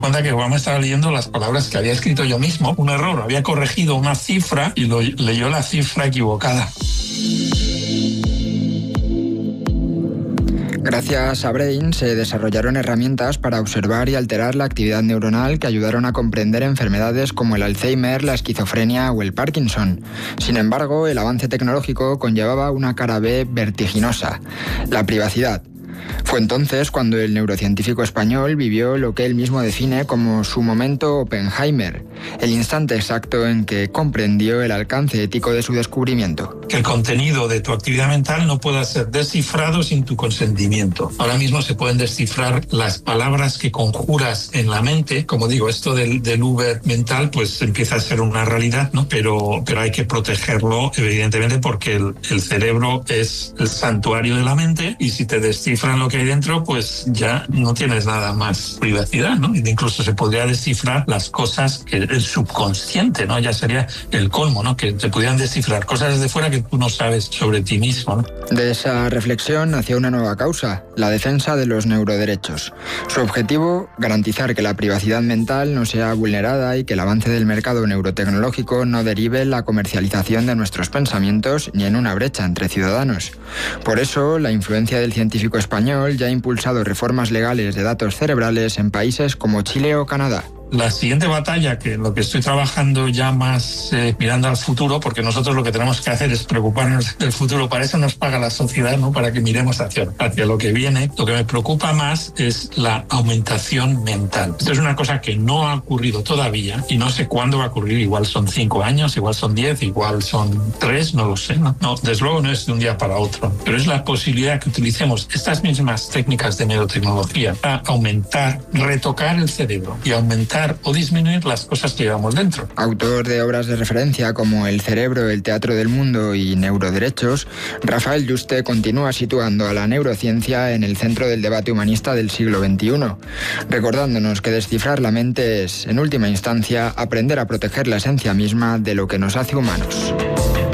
Cuenta que Obama estaba leyendo las palabras que había escrito yo mismo, un error, había corregido una cifra y leyó la cifra equivocada. Gracias a Brain se desarrollaron herramientas para observar y alterar la actividad neuronal que ayudaron a comprender enfermedades como el Alzheimer, la esquizofrenia o el Parkinson. Sin embargo, el avance tecnológico conllevaba una cara B vertiginosa: la privacidad. Fue entonces cuando el neurocientífico español vivió lo que él mismo define como su momento Oppenheimer, el instante exacto en que comprendió el alcance ético de su descubrimiento. Que el contenido de tu actividad mental no pueda ser descifrado sin tu consentimiento. Ahora mismo se pueden descifrar las palabras que conjuras en la mente. Como digo, esto del Uber mental pues empieza a ser una realidad, ¿no? Pero hay que protegerlo, evidentemente, porque el cerebro es el santuario de la mente, y si te descifran lo que hay dentro, pues ya no tienes nada más privacidad, ¿no? Incluso se podría descifrar las cosas que el subconsciente, ¿no? Ya sería el colmo, ¿no? Que te pudieran descifrar cosas desde fuera que tú no sabes sobre ti mismo, ¿no? De esa reflexión nació una nueva causa: la defensa de los neuroderechos. Su objetivo: garantizar que la privacidad mental no sea vulnerada y que el avance del mercado neurotecnológico no derive en la comercialización de nuestros pensamientos ni en una brecha entre ciudadanos. Por eso, la influencia del científico español ya ha impulsado reformas legales de datos cerebrales en países como Chile o Canadá. La siguiente batalla, que lo que estoy trabajando ya más mirando al futuro, porque nosotros lo que tenemos que hacer es preocuparnos del futuro, para eso nos paga la sociedad, ¿no? Para que miremos hacia lo que viene. Lo que me preocupa más es la aumentación mental. Esto es una cosa que no ha ocurrido todavía y no sé cuándo va a ocurrir. Igual son 5 años, igual son 10, igual son 3, no lo sé, ¿no? No, desde luego no es de un día para otro, pero es la posibilidad que utilicemos estas mismas técnicas de neurotecnología para aumentar, retocar el cerebro y aumentar o disminuir las cosas que llevamos dentro. Autor de obras de referencia como El cerebro, el teatro del mundo y Neuroderechos, Rafael Yuste continúa situando a la neurociencia en el centro del debate humanista del siglo XXI, recordándonos que descifrar la mente es, en última instancia, aprender a proteger la esencia misma de lo que nos hace humanos.